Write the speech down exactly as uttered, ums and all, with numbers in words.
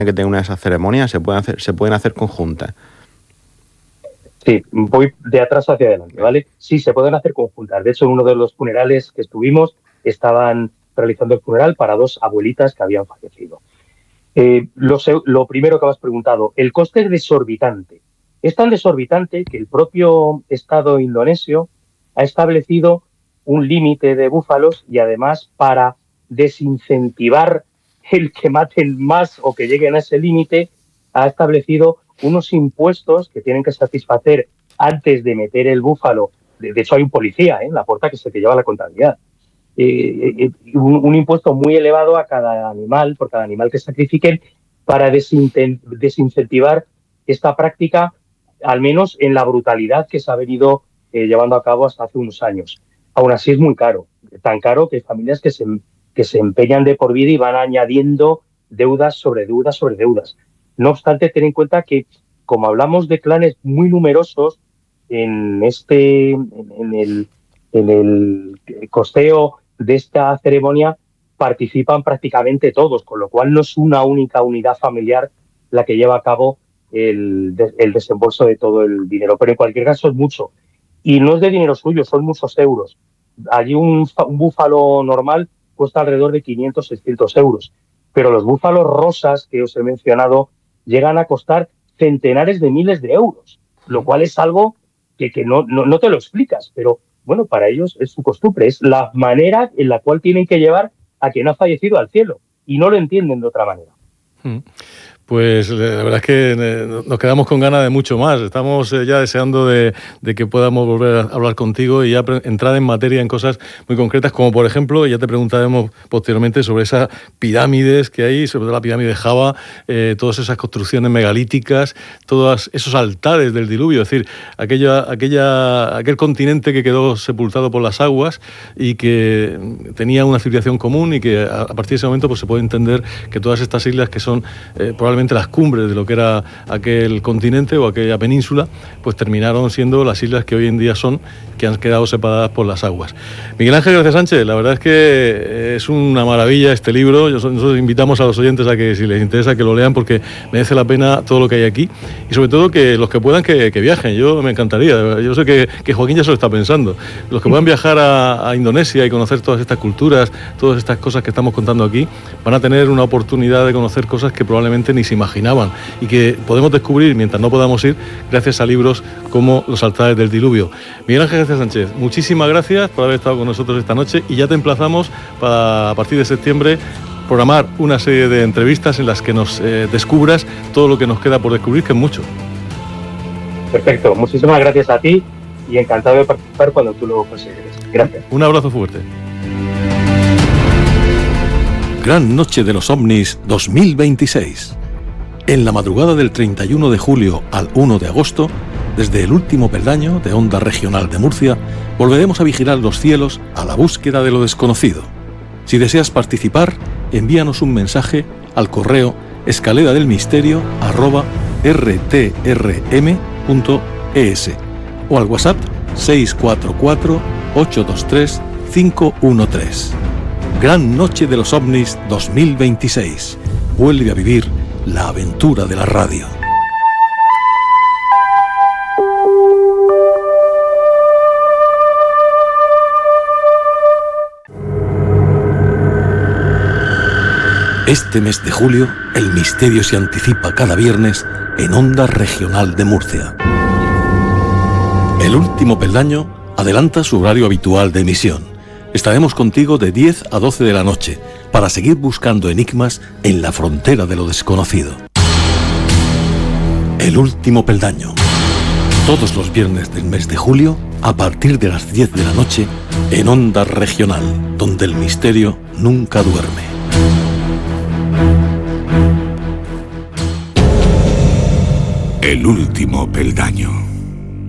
que tener una de esas ceremonias se pueden hacer, se pueden hacer conjuntas. Sí, voy de atrás hacia adelante, ¿vale? Sí, se pueden hacer conjuntas. De hecho, en uno de los funerales que estuvimos, estaban realizando el funeral para dos abuelitas que habían fallecido. Eh, lo, lo primero que me has preguntado, el coste es desorbitante. Es tan desorbitante que el propio Estado indonesio ha establecido un límite de búfalos y además para desincentivar el que maten más o que lleguen a ese límite, ha establecido unos impuestos que tienen que satisfacer antes de meter el búfalo. De, de hecho, hay un policía ¿eh? en la puerta que se te lleva la contabilidad. Eh, eh, un, un impuesto muy elevado a cada animal, por cada animal que sacrifiquen, para desincentivar esta práctica, al menos en la brutalidad que se ha venido eh, llevando a cabo hasta hace unos años. Aún así es muy caro, tan caro que hay familias que se, que se empeñan de por vida y van añadiendo deudas sobre deudas sobre deudas. No obstante, ten en cuenta que, como hablamos de clanes muy numerosos, en este, en, en el, en el costeo de esta ceremonia participan prácticamente todos, con lo cual no es una única unidad familiar la que lleva a cabo el, el desembolso de todo el dinero. Pero en cualquier caso es mucho. Y no es de dinero suyo, son muchos euros. Allí un, un búfalo normal cuesta alrededor de quinientos, seiscientos euros. Pero los búfalos rosas que os he mencionado llegan a costar centenares de miles de euros, lo cual es algo que, que no, no, no te lo explicas, pero bueno, para ellos es su costumbre, es la manera en la cual tienen que llevar a quien ha fallecido al cielo, y no lo entienden de otra manera. Hmm. Pues la verdad es que nos quedamos con ganas de mucho más. Estamos ya deseando de, de que podamos volver a hablar contigo y ya entrar en materia en cosas muy concretas, como por ejemplo, ya te preguntaremos posteriormente sobre esas pirámides que hay, sobre la pirámide de Java, eh, todas esas construcciones megalíticas, todos esos altares del diluvio, es decir, aquella, aquella, aquel continente que quedó sepultado por las aguas y que tenía una civilización común y que a, a partir de ese momento pues, se puede entender que todas estas islas que son eh, probablemente las cumbres de lo que era aquel continente o aquella península, pues terminaron siendo las islas que hoy en día son, que han quedado separadas por las aguas. Miguel Ángel García Sánchez, la verdad es que es una maravilla este libro. Nosotros invitamos a los oyentes a que, si les interesa, que lo lean, porque merece la pena todo lo que hay aquí, y sobre todo que los que puedan que, que viajen. Yo me encantaría, yo sé que, que Joaquín ya se lo está pensando, los que puedan viajar a, a Indonesia y conocer todas estas culturas, todas estas cosas que estamos contando aquí, van a tener una oportunidad de conocer cosas que probablemente ni se imaginaban y que podemos descubrir mientras no podamos ir gracias a libros como Los altares del diluvio. Miguel Ángel García Sánchez, muchísimas gracias por haber estado con nosotros esta noche, y ya te emplazamos para, a partir de septiembre, programar una serie de entrevistas en las que nos eh, descubras todo lo que nos queda por descubrir, que es mucho. Perfecto, muchísimas gracias a ti y encantado de participar cuando tú lo consideres. Gracias. Un abrazo fuerte. Gran Noche de los OVNIs dos mil veintiséis. En la madrugada del treinta y uno de julio al uno de agosto, desde el último peldaño de Onda Regional de Murcia, volveremos a vigilar los cielos a la búsqueda de lo desconocido. Si deseas participar, envíanos un mensaje al correo escalera del misterio arroba r t r m punto e s o al WhatsApp seis cuatro cuatro, ocho dos tres, cinco uno tres. Gran Noche de los OVNIs dos mil veintiséis. Vuelve a vivir la aventura de la radio. Este mes de julio, el misterio se anticipa cada viernes en Onda Regional de Murcia. El último peldaño adelanta su horario habitual de emisión. Estaremos contigo de diez a doce de la noche para seguir buscando enigmas en la frontera de lo desconocido. El último peldaño. Todos los viernes del mes de julio, a partir de las diez de la noche, en Onda Regional, donde el misterio nunca duerme. El último peldaño.